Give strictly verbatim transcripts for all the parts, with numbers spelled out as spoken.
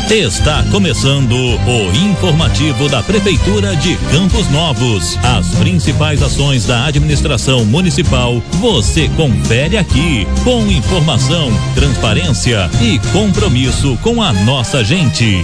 Está começando o informativo da Prefeitura de Campos Novos. As principais ações da administração municipal você confere aqui, com informação, transparência e compromisso com a nossa gente.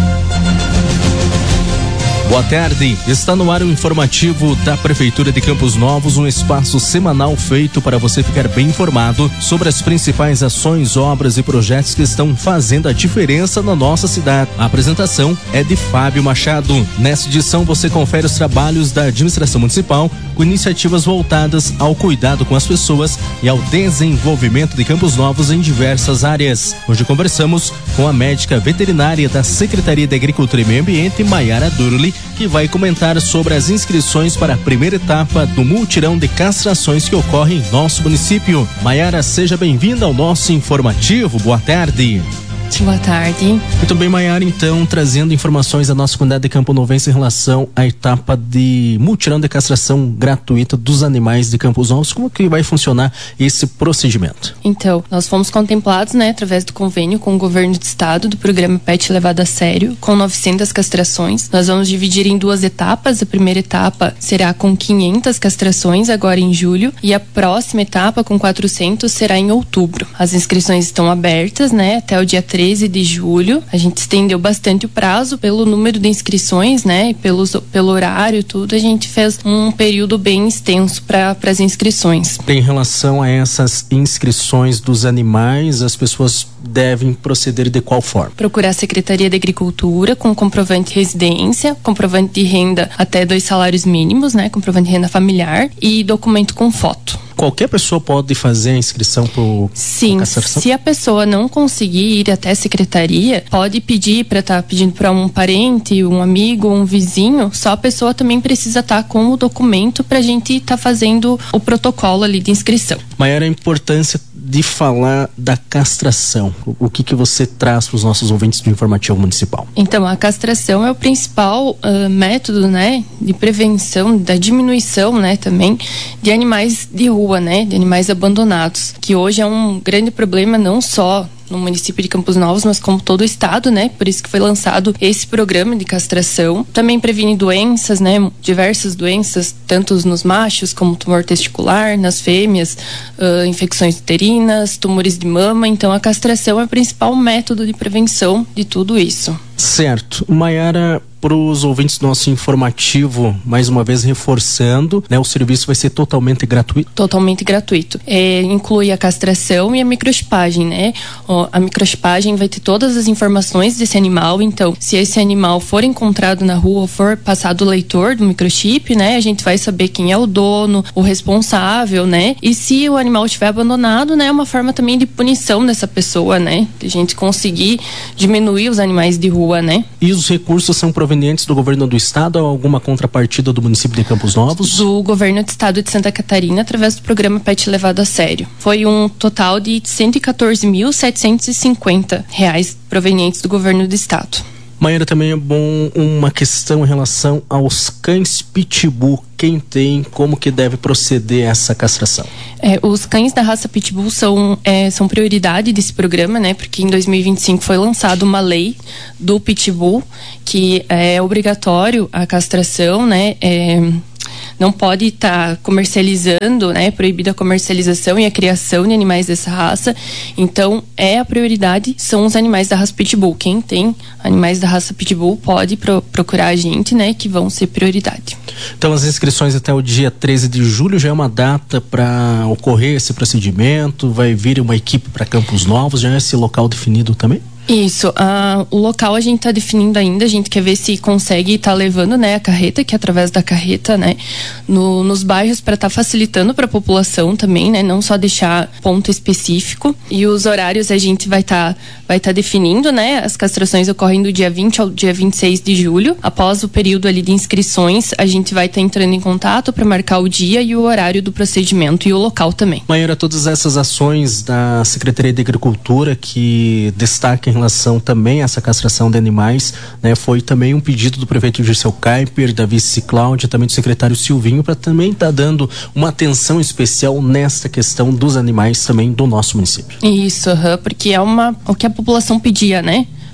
Boa tarde, está no ar o informativo da Prefeitura de Campos Novos, um espaço semanal feito para você ficar bem informado sobre as principais ações, obras e projetos que estão fazendo a diferença na nossa cidade. A apresentação é de Fábio Machado. Nesta edição você confere os trabalhos da administração municipal com iniciativas voltadas ao cuidado com as pessoas e ao desenvolvimento de Campos Novos em diversas áreas. Hoje conversamos com a médica veterinária da Secretaria de Agricultura e Meio Ambiente, Maiara Durli, que vai comentar sobre as inscrições para a primeira etapa do mutirão de castrações que ocorre em nosso município. Maiara, seja bem-vinda ao nosso informativo. Boa tarde. Boa tarde. Muito bem, Maiara, então, trazendo informações da nossa comunidade de Campo Novense em relação à etapa de mutirão de castração gratuita dos animais de Campos Novos. Como que vai funcionar esse procedimento? Então, nós fomos contemplados, né, através do convênio com o governo do estado, do programa Pet Levado a Sério, com novecentas castrações. Nós vamos dividir em duas etapas. A primeira etapa será com quinhentas castrações, agora em julho, e a próxima etapa, com quatrocentas, será em outubro. As inscrições estão abertas, né, até o dia treze de julho. A gente estendeu bastante o prazo pelo número de inscrições, né, e pelos, pelo horário, tudo. A gente fez um período bem extenso para as inscrições. Em relação a essas inscrições dos animais, as pessoas devem proceder de qual forma? Procurar a Secretaria de Agricultura com comprovante de residência, comprovante de renda até dois salários mínimos, né, comprovante de renda familiar e documento com foto. Qualquer pessoa pode fazer a inscrição por Sim, castração? Se a pessoa não conseguir ir até a secretaria, pode pedir para estar tá pedindo para um parente, um amigo, um vizinho. Só a pessoa também precisa estar tá com o documento para a gente estar tá fazendo o protocolo ali de inscrição. Maior a importância de falar da castração. O que que você traz para os nossos ouvintes do informativo municipal? Então, a castração é o principal uh, método, né, de prevenção, da diminuição, né, também de animais de rua, né, de animais abandonados, que hoje é um grande problema não só no município de Campos Novos, mas como todo o estado, né? Por isso que foi lançado esse programa de castração. Também previne doenças, né? Diversas doenças, tanto nos machos como tumor testicular, nas fêmeas, uh, infecções uterinas, tumores de mama. Então, a castração é o principal método de prevenção de tudo isso. Certo. Maiara, para os ouvintes do nosso informativo, mais uma vez reforçando, né, o serviço vai ser totalmente gratuito? Totalmente gratuito. É, inclui a castração e a microchipagem, né? Ó, a microchipagem vai ter todas as informações desse animal. Então, se esse animal for encontrado na rua ou for passado o leitor do microchip, né, a gente vai saber quem é o dono, o responsável, né? E se o animal estiver abandonado, né, é uma forma também de punição dessa pessoa, né? De a gente conseguir diminuir os animais de rua, né? E os recursos são provenientes do governo do estado ou alguma contrapartida do município de Campos Novos? Do governo do estado de Santa Catarina, através do programa Pet Levado a Sério. Foi um total de cento e quatorze mil setecentos e cinquenta reais provenientes do governo do estado. Maiara, também é bom uma questão em relação aos cães pitbull. Quem tem, como que deve proceder essa castração? É, os cães da raça pitbull são, é, são prioridade desse programa, né? Porque em dois mil e vinte e cinco foi lançada uma lei do pitbull que é obrigatório a castração, né? É, não pode estar tá comercializando, né? Proibida a comercialização e a criação de animais dessa raça. Então, é a prioridade, são os animais da raça pitbull. Quem tem animais da raça pitbull pode pro, procurar a gente, né? Que vão ser prioridade. Então, as inscrições até o dia treze de julho já é uma data para ocorrer esse procedimento? Vai vir uma equipe para Campos Novos? Já é esse local definido também? Isso, uh, o local a gente está definindo ainda, a gente quer ver se consegue estar tá levando, né, a carreta, que é através da carreta, né, no, nos bairros para estar tá facilitando para a população também, né, não só deixar ponto específico. E os horários a gente vai estar tá, vai tá definindo, né, as castrações ocorrem do dia vinte ao dia vinte e seis de julho. Após o período ali de inscrições, a gente vai estar tá entrando em contato para marcar o dia e o horário do procedimento e o local também. Maiara, todas essas ações da Secretaria de Agricultura que destacam em relação também a essa castração de animais, né, foi também um pedido do prefeito Dirceu Kuiper, da vice Cláudia, também do secretário Silvinho, para também estar tá dando uma atenção especial nesta questão dos animais também do nosso município. Isso, uhum, porque é uma, o que a população pedia, né?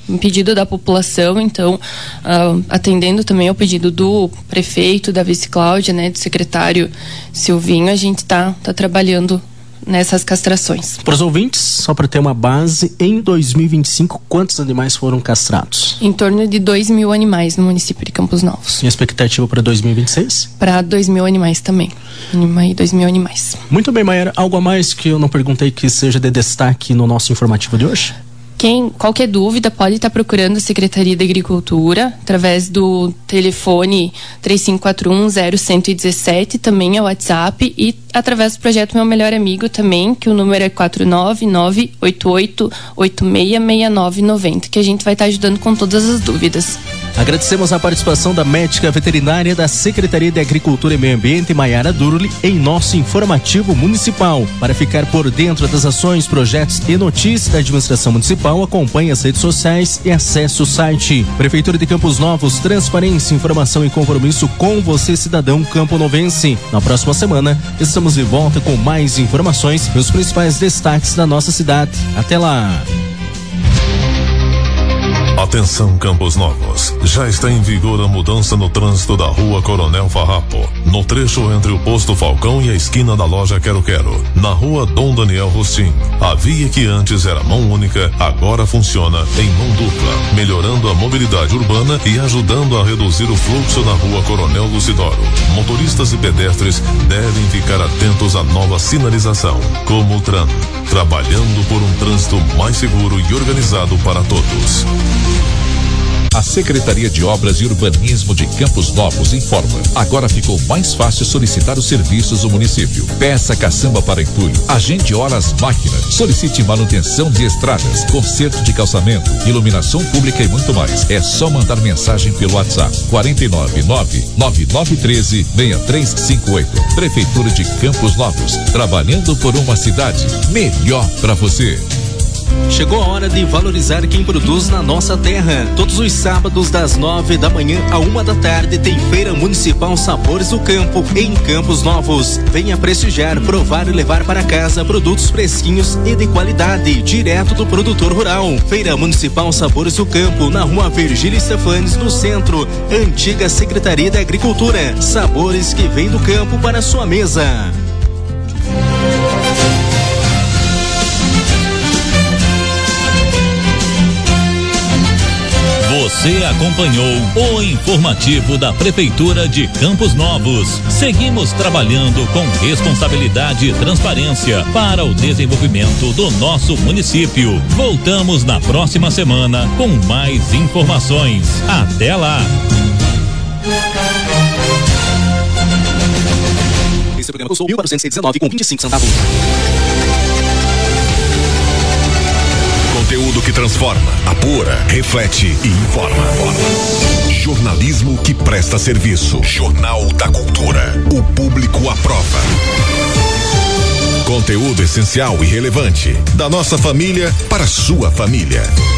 um pedido da população, então uh, atendendo também ao pedido do prefeito, da vice Cláudia, né, do secretário Silvinho, a gente está tá trabalhando nessas castrações. Para os ouvintes, só para ter uma base, em dois mil e vinte e cinco, quantos animais foram castrados? Em torno de dois mil animais no município de Campos Novos. E a expectativa para dois mil e vinte e seis? Para dois mil animais também. Aí dois mil animais. Muito bem, Maiara. Algo a mais que eu não perguntei que seja de destaque no nosso informativo de hoje? Quem, qualquer dúvida pode estar procurando a Secretaria da Agricultura através do telefone três cinco quatro um zero um um sete, também é o WhatsApp, e através do projeto Meu Melhor Amigo também, que o número é quatro nove nove oito oito oito seis seis nove nove zero, que a gente vai estar ajudando com todas as dúvidas. Agradecemos a participação da médica veterinária da Secretaria de Agricultura e Meio Ambiente, Maiara Durli, em nosso informativo municipal. Para ficar por dentro das ações, projetos e notícias da administração municipal, acompanhe as redes sociais e acesse o site. Prefeitura de Campos Novos, transparência, informação e compromisso com você, cidadão camponovense. Na próxima semana, estamos de volta com mais informações e os principais destaques da nossa cidade. Até lá! Atenção, Campos Novos. Já está em vigor a mudança no trânsito da Rua Coronel Farrapo, no trecho entre o Posto Falcão e a esquina da loja Quero Quero. Na Rua Dom Daniel Rostim, a via que antes era mão única, agora funciona em mão dupla, melhorando a mobilidade urbana e ajudando a reduzir o fluxo na Rua Coronel Lucidoro. Motoristas e pedestres devem ficar atentos à nova sinalização. Comutran, trabalhando por um trânsito mais seguro e organizado para todos. A Secretaria de Obras e Urbanismo de Campos Novos informa. Agora ficou mais fácil solicitar os serviços do município. Peça caçamba para entulho, agende horas máquina, solicite manutenção de estradas, conserto de calçamento, iluminação pública e muito mais. É só mandar mensagem pelo WhatsApp quatro nove nove nove nove um três seis três cinco oito. Prefeitura de Campos Novos, trabalhando por uma cidade melhor para você. Chegou a hora de valorizar quem produz na nossa terra. Todos os sábados, das nove da manhã à uma da tarde, tem Feira Municipal Sabores do Campo, em Campos Novos. Venha prestigiar, provar e levar para casa produtos fresquinhos e de qualidade, direto do produtor rural. Feira Municipal Sabores do Campo, na Rua Virgílio Stefanes, no centro. Antiga Secretaria da Agricultura. Sabores que vêm do campo para sua mesa. Você acompanhou o informativo da Prefeitura de Campos Novos. Seguimos trabalhando com responsabilidade e transparência para o desenvolvimento do nosso município. Voltamos na próxima semana com mais informações. Até lá! Esse programa custou mil quatrocentos e dezenove com vinte e cinco centavos. Conteúdo que transforma, apura, reflete e informa. Jornalismo que presta serviço. Jornal da Cultura. O público aprova. Conteúdo essencial e relevante. Da nossa família para sua família.